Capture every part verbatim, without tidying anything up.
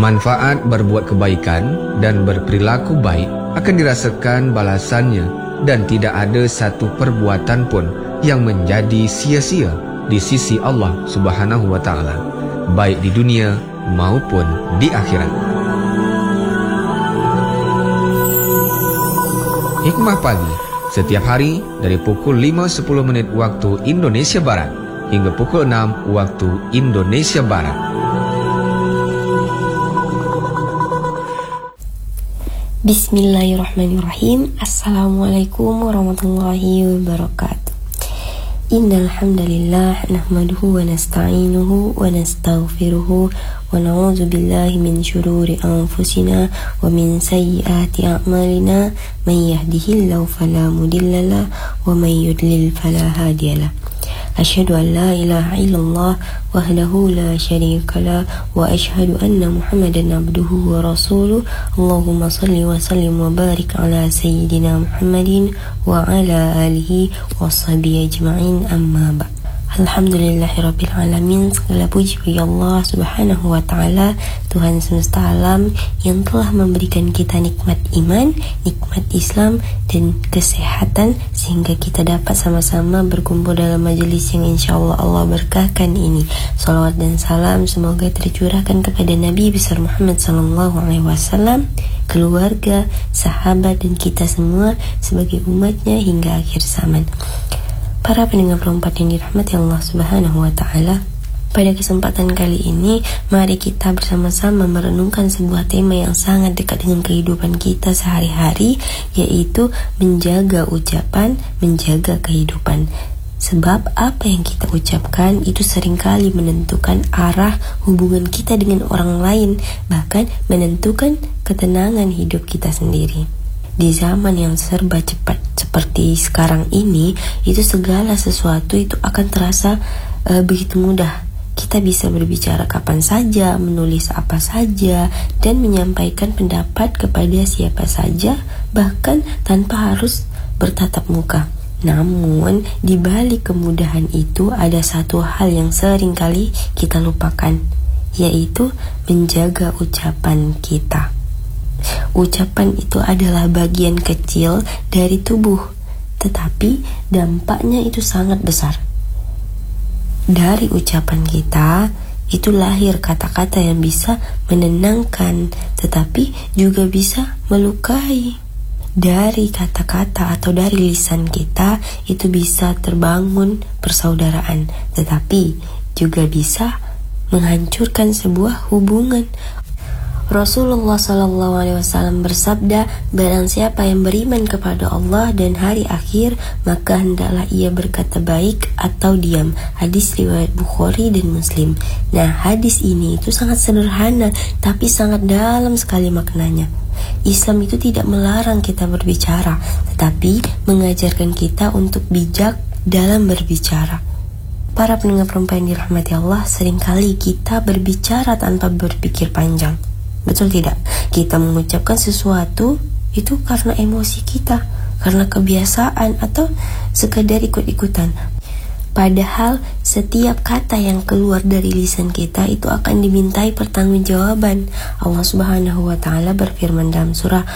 Manfaat berbuat kebaikan dan berperilaku baik akan dirasakan balasannya, dan tidak ada satu perbuatan pun yang menjadi sia-sia di sisi Allah Subhanahu wa taala, baik di dunia maupun di akhirat. Hikmah pagi setiap hari dari pukul lima sepuluh menit waktu Indonesia Barat hingga pukul enam waktu Indonesia Barat. Bismillahirrahmanirrahim. Assalamualaikum warahmatullahi wabarakatuh. Innal hamdalillah nahmaduhu wa nasta'inuhu wa nastaghfiruhu wa na'udzu billahi min syururi anfusina wa min sayyiati a'malina, may yahdihillahu fala mudhillalah wa may yudlil fala hadiyalah. Asyhadu an la ilaha illallah wahdahu la syarikalah wa asyhadu anna Muhammadan abduhu wa rasuluh. Allahumma salli wa sallim wa barik ala sayyidina Muhammadin wa ala alihi wa sahbihi ajma'in, amma ba'd. Alhamdulillahirabbil alamin. Segala puji bagi Allah Subhanahu wa taala, Tuhan semesta alam yang telah memberikan kita nikmat iman, nikmat Islam dan kesehatan sehingga kita dapat sama-sama berkumpul dalam majelis yang insyaallah Allah berkahkan ini. Salawat dan salam semoga tercurahkan kepada Nabi besar Muhammad sallallahu alaihi wasallam, keluarga, sahabat dan kita semua sebagai umatnya hingga akhir zaman. Para pendengar perempat yang dirahmati Allah Subhanahu wa taala, pada kesempatan kali ini mari kita bersama-sama merenungkan sebuah tema yang sangat dekat dengan kehidupan kita sehari-hari, yaitu menjaga ucapan, menjaga kehidupan. Sebab apa yang kita ucapkan itu seringkali menentukan arah hubungan kita dengan orang lain, bahkan menentukan ketenangan hidup kita sendiri. Di zaman yang serba cepat seperti sekarang ini, itu segala sesuatu itu akan terasa uh, begitu mudah. Kita bisa berbicara kapan saja, menulis apa saja, dan menyampaikan pendapat kepada siapa saja, bahkan tanpa harus bertatap muka. Namun, di balik kemudahan itu ada satu hal yang sering kali kita lupakan, yaitu menjaga ucapan kita. Ucapan itu adalah bagian kecil dari tubuh, tetapi dampaknya itu sangat besar. Dari ucapan kita itu lahir kata-kata yang bisa menenangkan, tetapi juga bisa melukai. Dari kata-kata atau dari lisan kita itu bisa terbangun persaudaraan, tetapi juga bisa menghancurkan sebuah hubungan. Rasulullah Sallallahu Alaihi Wasallam bersabda, barang siapa yang beriman kepada Allah dan hari akhir, maka hendaklah ia berkata baik atau diam. Hadis riwayat Bukhari dan Muslim. Nah, hadis ini itu sangat sederhana, tapi sangat dalam sekali maknanya. Islam itu tidak melarang kita berbicara, tetapi mengajarkan kita untuk bijak dalam berbicara. Para pendengar perempuan yang dirahmati Allah, seringkali kita berbicara tanpa berpikir panjang. Betul tidak? Kita mengucapkan sesuatu itu karena emosi kita, karena kebiasaan atau sekadar ikut-ikutan. Padahal setiap kata yang keluar dari lisan kita itu akan dimintai pertanggungjawaban. Allah Subhanahu wa taala berfirman dalam surah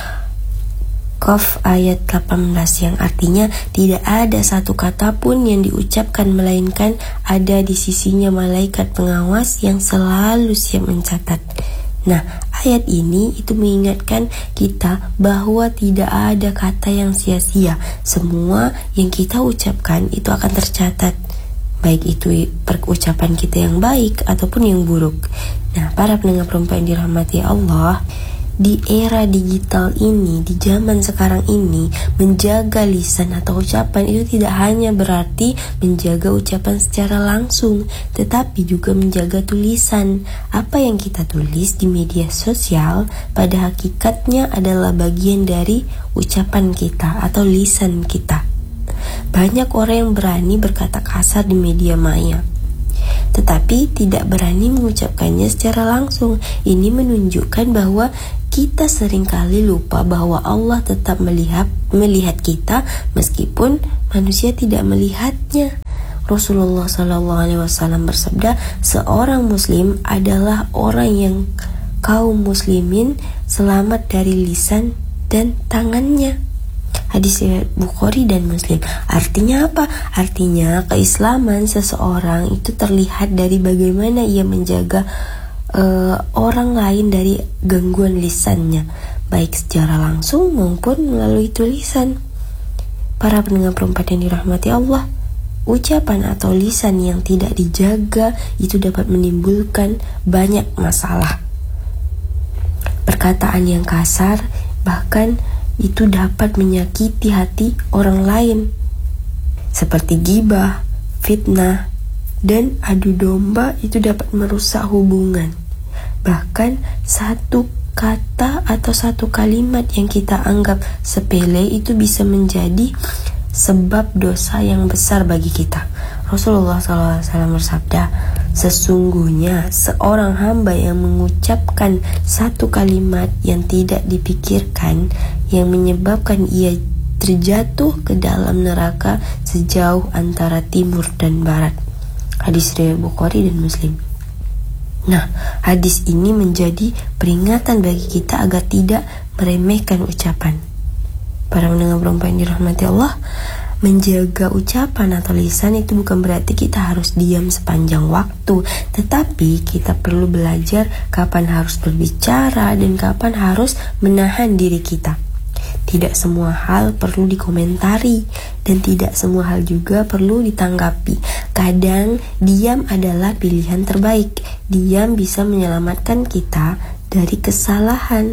Qaf ayat delapan belas yang artinya tidak ada satu kata pun yang diucapkan melainkan ada di sisinya malaikat pengawas yang selalu siap mencatat. Nah, ayat ini itu mengingatkan kita bahwa tidak ada kata yang sia-sia. Semua yang kita ucapkan itu akan tercatat, baik itu perucapan kita yang baik ataupun yang buruk. Nah, para pendengar perempuan yang dirahmati Allah, di era digital ini, di zaman sekarang ini, menjaga lisan atau ucapan itu tidak hanya berarti menjaga ucapan secara langsung, tetapi juga menjaga tulisan. Apa yang kita tulis di media sosial pada hakikatnya adalah bagian dari ucapan kita atau lisan kita. Banyak orang yang berani berkata kasar di media maya, tetapi tidak berani mengucapkannya secara langsung. Ini menunjukkan bahwa kita seringkali lupa bahwa Allah tetap melihat melihat kita meskipun manusia tidak melihatnya. Rasulullah Sallallahu Alaihi Wasallam bersabda, seorang Muslim adalah orang yang kaum muslimin selamat dari lisan dan tangannya. Hadis riwayat Bukhari dan Muslim. Artinya apa? Artinya keislaman seseorang itu terlihat dari bagaimana ia menjaga uh, orang lain dari gangguan lisannya, baik secara langsung maupun melalui tulisan. Para pendengar perempat yang dirahmati Allah, ucapan atau lisan yang tidak dijaga itu dapat menimbulkan banyak masalah. Perkataan yang kasar bahkan itu dapat menyakiti hati orang lain, seperti ghibah, fitnah, dan adu domba itu dapat merusak hubungan. Bahkan satu kata atau satu kalimat yang kita anggap sepele itu bisa menjadi sebab dosa yang besar bagi kita. Rasulullah shallallahu alaihi wasallam bersabda, sesungguhnya seorang hamba yang mengucapkan satu kalimat yang tidak dipikirkan yang menyebabkan ia terjatuh ke dalam neraka sejauh antara timur dan barat. Hadis riwayat Bukhari dan Muslim. Nah, hadis ini menjadi peringatan bagi kita agar tidak meremehkan ucapan. Para pendengar perempuan yang dirahmati Allah, menjaga ucapan atau lisan itu bukan berarti kita harus diam sepanjang waktu, tetapi kita perlu belajar kapan harus berbicara dan kapan harus menahan diri kita. Tidak semua hal perlu dikomentari dan tidak semua hal juga perlu ditanggapi. Kadang diam adalah pilihan terbaik. Diam bisa menyelamatkan kita dari kesalahan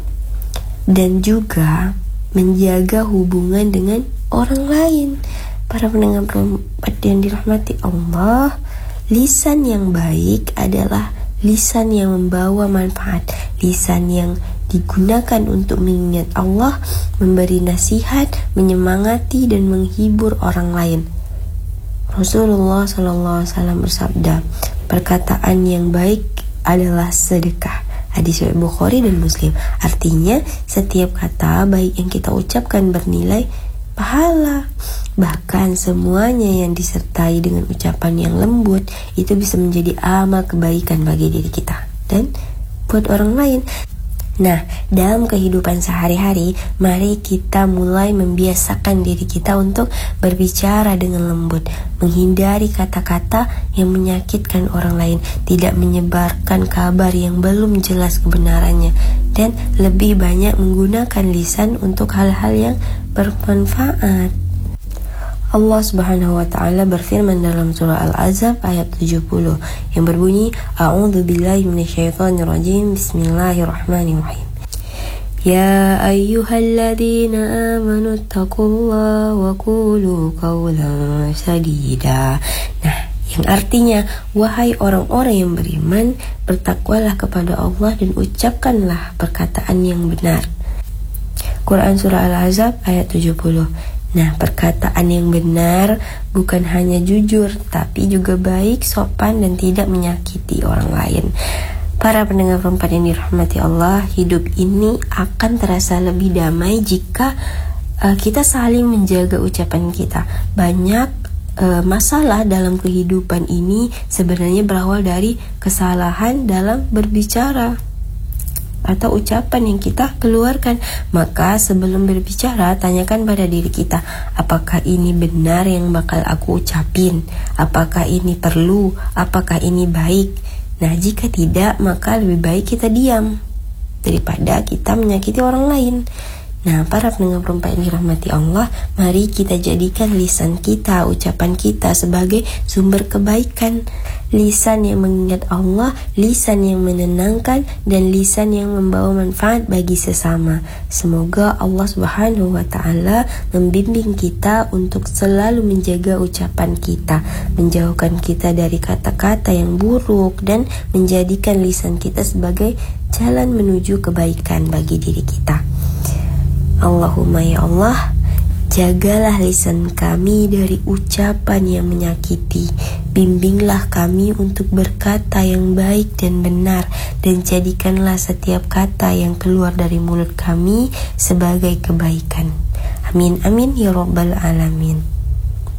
dan juga menjaga hubungan dengan orang lain. Para pendengar perempat yang dirahmati Allah, lisan yang baik adalah lisan yang membawa manfaat, lisan yang digunakan untuk mengingat Allah, memberi nasihat, menyemangati dan menghibur orang lain. Rasulullah shallallahu alaihi wasallam bersabda, perkataan yang baik adalah sedekah. Hadis riwayat Bukhari dan Muslim. Artinya setiap kata baik yang kita ucapkan bernilai pahala. Bahkan semuanya yang disertai dengan ucapan yang lembut itu bisa menjadi amal kebaikan bagi diri kita dan buat orang lain. Nah, dalam kehidupan sehari-hari, mari kita mulai membiasakan diri kita untuk berbicara dengan lembut, menghindari kata-kata yang menyakitkan orang lain, tidak menyebarkan kabar yang belum jelas kebenarannya, dan lebih banyak menggunakan lisan untuk hal-hal yang bermanfaat. Allah Subhanahu wa taala berfirman dalam surah Al-Ahzab ayat tujuh puluh yang berbunyi, A'udzu billahi minasyaitonir rajim. Bismillahirrahmanirrahim. Ya ayyuhalladzina amanu taqullaha wa qulu qawlan sadida. Nah, yang artinya, wahai orang-orang yang beriman, bertakwalah kepada Allah dan ucapkanlah perkataan yang benar. Quran surah Al-Ahzab ayat tujuh puluh. Nah, perkataan yang benar bukan hanya jujur, tapi juga baik, sopan, dan tidak menyakiti orang lain. Para pendengar perempat yang dirahmati Allah, hidup ini akan terasa lebih damai jika uh, kita saling menjaga ucapan kita. Banyak uh, masalah dalam kehidupan ini sebenarnya berawal dari kesalahan dalam berbicara atau ucapan yang kita keluarkan. Maka sebelum berbicara, tanyakan pada diri kita, apakah ini benar yang bakal aku ucapin? Apakah ini perlu? Apakah ini baik? Nah, jika tidak, maka lebih baik kita diam daripada kita menyakiti orang lain. Nah, para pendengar perempuan yang dirahmati Allah, mari kita jadikan lisan kita, ucapan kita sebagai sumber kebaikan. Lisan yang mengingat Allah, lisan yang menenangkan, dan lisan yang membawa manfaat bagi sesama. Semoga Allah Subhanahu wa taala membimbing kita untuk selalu menjaga ucapan kita, menjauhkan kita dari kata-kata yang buruk, dan menjadikan lisan kita sebagai jalan menuju kebaikan bagi diri kita. Allahumma ya Allah, jagalah lisan kami dari ucapan yang menyakiti. Bimbinglah kami untuk berkata yang baik dan benar, dan jadikanlah setiap kata yang keluar dari mulut kami sebagai kebaikan. Amin amin ya rabbal alamin.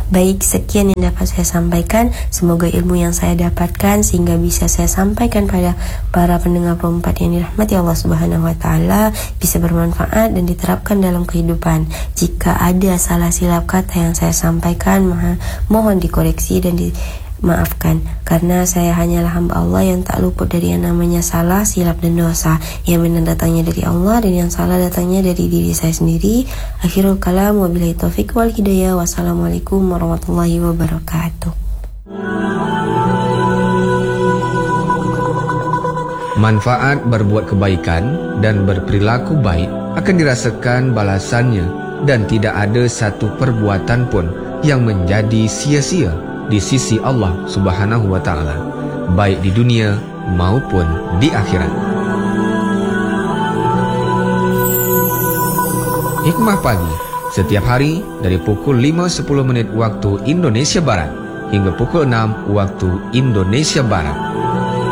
Baik, sekian yang dapat saya sampaikan. Semoga ilmu yang saya dapatkan sehingga bisa saya sampaikan pada para pendengar perempat yang dirahmati Allah Subhanahu wa taala bisa bermanfaat dan diterapkan dalam kehidupan. Jika ada salah silap kata yang saya sampaikan, mohon, mohon dikoreksi dan dimaafkan, karena saya hanyalah hamba Allah yang tak luput dari yang namanya salah, silap dan dosa. Yang benar datangnya dari Allah dan yang salah datangnya dari diri saya sendiri. Akhirul kalam, wabillahi taufik wal hidayah. Wassalamualaikum warahmatullahi wabarakatuh. Manfaat berbuat kebaikan dan berperilaku baik akan dirasakan balasannya, dan tidak ada satu perbuatan pun yang menjadi sia-sia di sisi Allah Subhanahu wa taala, baik di dunia maupun di akhirat. Hikmah pagi setiap hari dari pukul lima sepuluh menit waktu Indonesia Barat hingga pukul enam waktu Indonesia Barat.